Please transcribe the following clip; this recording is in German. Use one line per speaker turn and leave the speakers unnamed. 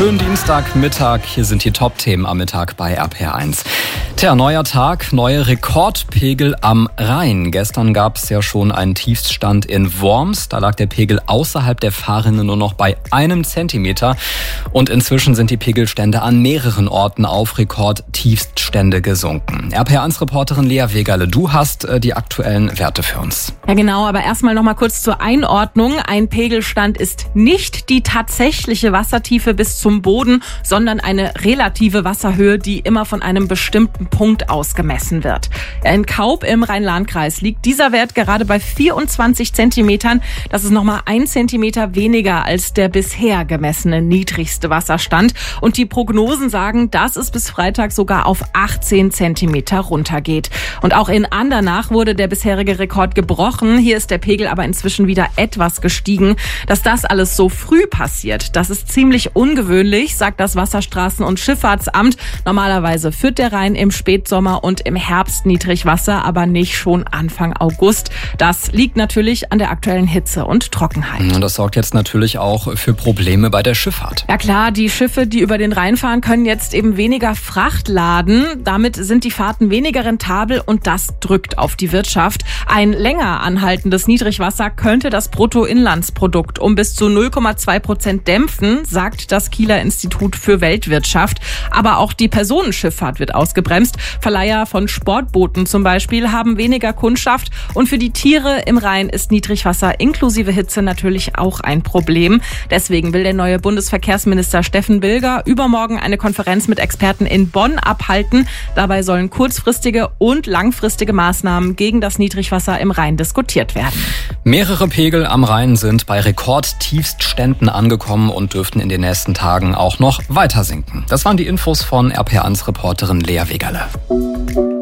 schönen Dienstagmittag. Hier sind die Top-Themen am Mittag bei RPR1. Neuer Tag, neue Rekordpegel am Rhein. Gestern gab es ja schon einen Tiefststand in Worms. Da lag der Pegel außerhalb der Fahrrinne nur noch bei 1 Zentimeter. Und inzwischen sind die Pegelstände an mehreren Orten auf Rekordtiefststände gesunken. RPR1-Reporterin Lea Wegerle, du hast die aktuellen Werte für uns.
Ja genau, aber erstmal noch mal kurz zur Einordnung. Ein Pegelstand ist nicht die tatsächliche Wassertiefe bis zum Boden, sondern eine relative Wasserhöhe, die immer von einem bestimmten Punkt aus gemessen wird. In Kaub im Rhein-Lahn-Kreis liegt dieser Wert gerade bei 24 Zentimetern. Das ist nochmal 1 Zentimeter weniger als der bisher gemessene niedrigste Wasserstand. Und die Prognosen sagen, dass es bis Freitag sogar auf 18 Zentimeter runtergeht. Und auch in Andernach wurde der bisherige Rekord gebrochen. Hier ist der Pegel aber inzwischen wieder etwas gestiegen. Dass das alles so früh passiert, das ist ziemlich ungewöhnlich, sagt das Wasserstraßen- und Schifffahrtsamt. Normalerweise führt der Rhein im Spätsommer und im Herbst Niedrigwasser, aber nicht schon Anfang August. Das liegt natürlich an der aktuellen Hitze und Trockenheit.
Und das sorgt jetzt natürlich auch für Probleme bei der Schifffahrt.
Ja klar, die Schiffe, die über den Rhein fahren, können jetzt eben weniger Fracht laden. Damit sind die Fahrten weniger rentabel und das drückt auf die Wirtschaft. Ein länger anhaltendes Niedrigwasser könnte das Bruttoinlandsprodukt um bis zu 0,2% dämpfen, sagt das Kieler Institut für Weltwirtschaft. Aber auch die Personenschifffahrt wird ausgebremst. Verleiher von Sportbooten zum Beispiel haben weniger Kundschaft und für die Tiere im Rhein ist Niedrigwasser inklusive Hitze natürlich auch ein Problem. Deswegen will der neue Bundesverkehrsminister Steffen Bilger übermorgen eine Konferenz mit Experten in Bonn abhalten. Dabei sollen kurzfristige und langfristige Maßnahmen gegen das Niedrigwasser im Rhein diskutiert werden.
Mehrere Pegel am Rhein sind bei Rekordtiefstständen angekommen und dürften in den nächsten Tagen auch noch weiter sinken. Das waren die Infos von RPR1-Reporterin Lea Wegerle.